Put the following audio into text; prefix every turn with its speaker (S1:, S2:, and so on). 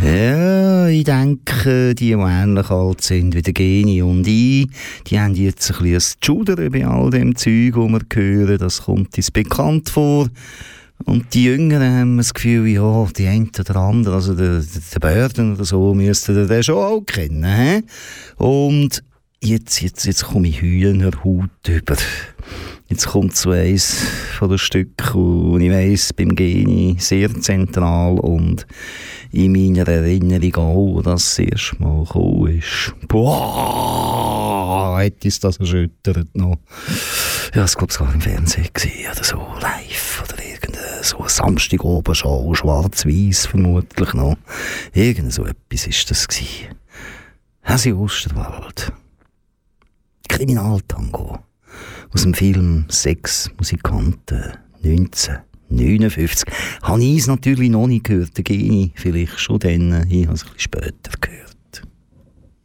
S1: Ja, ich denke, die ähnlich alt sind wie der Geni und ich, die haben jetzt ein bisschen ein Schudern bei all dem Zeug, das wir hören. Das kommt uns bekannt vor. Und die Jüngeren haben das Gefühl, ja, die eine oder andere, also der Burden oder so, müssten den schon auch kennen. He? Und jetzt komme ich Hühnerhaut über. Jetzt kommt so eins von den Stücken, und ich weiss, beim Geni sehr zentral und in meiner Erinnerung auch, dass es erst mal gekommen ist. Boah, hat uns das erschüttert noch. Ja, ich glaube, es war im Fernsehen oder so, live oder so eine Samstagabend-Show, schwarz-weiss vermutlich noch. Irgend so etwas war das gewesen. Hasi Osterwald. Kriminaltango. Aus dem Film «Sechs Musikanten» 1959. Habe ich es natürlich noch nicht gehört, der Geni vielleicht schon dann, ich habe es ein bisschen später gehört.